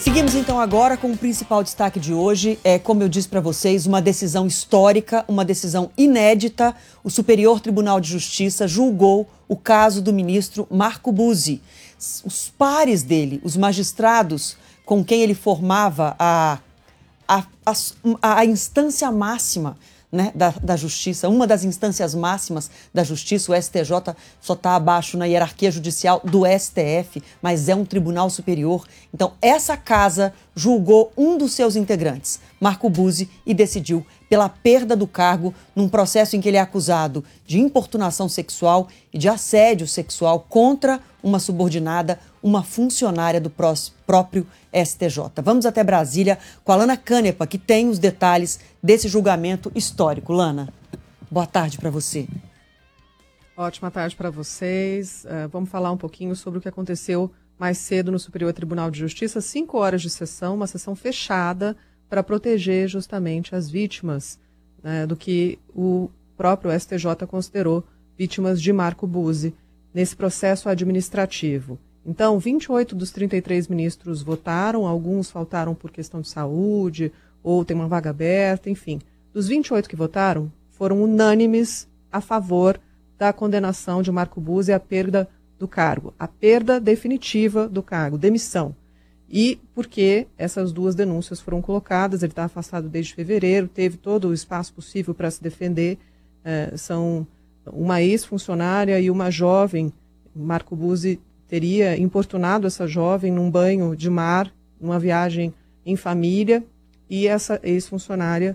Seguimos então agora com o principal destaque de hoje. Como eu disse para vocês, uma decisão histórica, uma decisão inédita. O Superior Tribunal de Justiça julgou o caso do ministro Marco Buzzi. Os pares dele, os magistrados com quem ele formava a instância máxima, né, da justiça, uma das instâncias máximas da justiça, o STJ só está abaixo na hierarquia judicial do STF, mas é um tribunal superior. Então, essa casa julgou um dos seus integrantes, Marco Buzzi, e decidiu pela perda do cargo num processo em que ele é acusado de importunação sexual e de assédio sexual contra uma subordinada, uma funcionária do próprio STJ. Vamos até Brasília com a Lana Canepa, que tem os detalhes desse julgamento histórico. Lana, boa tarde para você. Ótima tarde para vocês. Vamos falar um pouquinho sobre o que aconteceu mais cedo no Superior Tribunal de Justiça. 5 horas de sessão, uma sessão fechada para proteger justamente as vítimas, né, do que o próprio STJ considerou vítimas de Marco Buzzi nesse processo administrativo. Então, 28 dos 33 ministros votaram, alguns faltaram por questão de saúde, ou tem uma vaga aberta, enfim. Dos 28 que votaram, foram unânimes a favor da condenação de Marco Buzzi à perda do cargo, a perda definitiva do cargo, demissão. E porque essas duas denúncias foram colocadas, ele está afastado desde fevereiro, teve todo o espaço possível para se defender, são uma ex-funcionária e uma jovem. Marco Buzzi teria importunado essa jovem num banho de mar, numa viagem em família, e essa ex-funcionária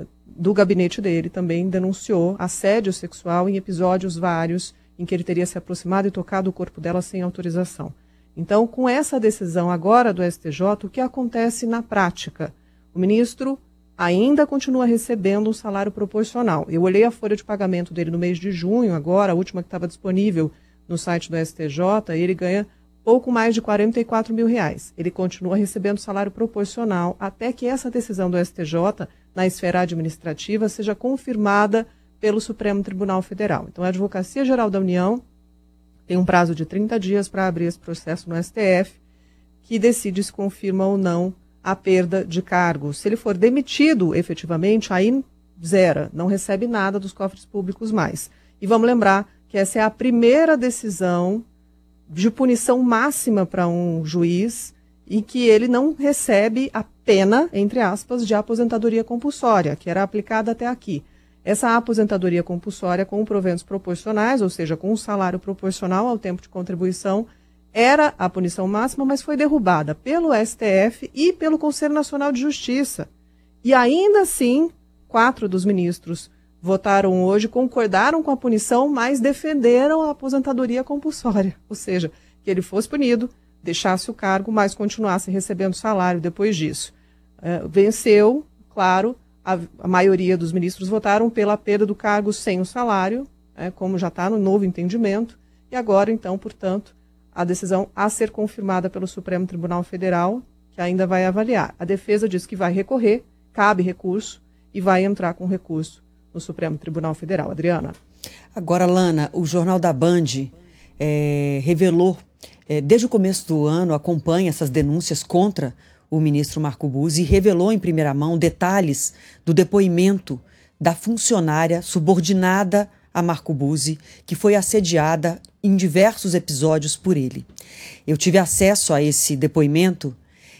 do gabinete dele também denunciou assédio sexual em episódios vários em que ele teria se aproximado e tocado o corpo dela sem autorização. Então, com essa decisão agora do STJ, o que acontece na prática? O ministro ainda continua recebendo um salário proporcional. Eu olhei a folha de pagamento dele no mês de junho, agora, a última que estava disponível no site do STJ, e ele ganha pouco mais de R$44 mil. Ele continua recebendo salário proporcional até que essa decisão do STJ, na esfera administrativa, seja confirmada pelo Supremo Tribunal Federal. Então, a Advocacia Geral da União tem um prazo de 30 dias para abrir esse processo no STF, que decide se confirma ou não a perda de cargo. Se ele for demitido efetivamente, aí zera, não recebe nada dos cofres públicos mais. E vamos lembrar que essa é a primeira decisão de punição máxima para um juiz e que ele não recebe a pena, entre aspas, de aposentadoria compulsória, que era aplicada até aqui. Essa aposentadoria compulsória com proventos proporcionais, ou seja, com um salário proporcional ao tempo de contribuição, era a punição máxima, mas foi derrubada pelo STF e pelo Conselho Nacional de Justiça. E ainda assim, 4 dos ministros votaram hoje, concordaram com a punição, mas defenderam a aposentadoria compulsória. Ou seja, que ele fosse punido, deixasse o cargo, mas continuasse recebendo salário depois disso. Venceu, claro, a maioria dos ministros votaram pela perda do cargo sem o salário, como já está no novo entendimento, e agora, então, portanto, a decisão a ser confirmada pelo Supremo Tribunal Federal, que ainda vai avaliar. A defesa diz que vai recorrer, cabe recurso, e vai entrar com recurso no Supremo Tribunal Federal. Adriana. Agora, Lana, o Jornal da Band revelou, desde o começo do ano, acompanha essas denúncias contra o ministro Marco Buzzi, e revelou em primeira mão detalhes do depoimento da funcionária subordinada a Marco Buzzi, que foi assediada em diversos episódios por ele. Eu tive acesso a esse depoimento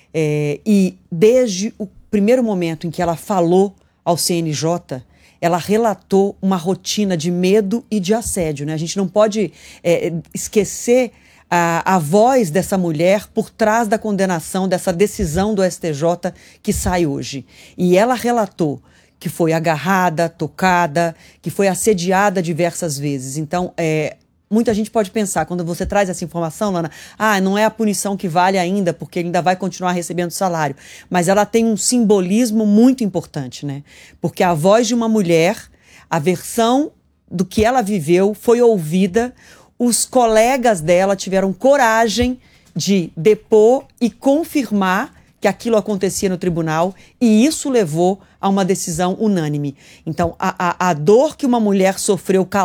e desde o primeiro momento em que ela falou ao CNJ, ela relatou uma rotina de medo e de assédio, né? A gente não pode esquecer a voz dessa mulher por trás da condenação, dessa decisão do STJ que sai hoje. E ela relatou que foi agarrada, tocada, que foi assediada diversas vezes. Então, muita gente pode pensar, quando você traz essa informação, Lana, não é a punição que vale ainda, porque ele ainda vai continuar recebendo salário. Mas ela tem um simbolismo muito importante, né? Porque a voz de uma mulher, a versão do que ela viveu foi ouvida. Os colegas dela tiveram coragem de depor e confirmar que aquilo acontecia no tribunal, e isso levou a uma decisão unânime. Então, a dor que uma mulher sofreu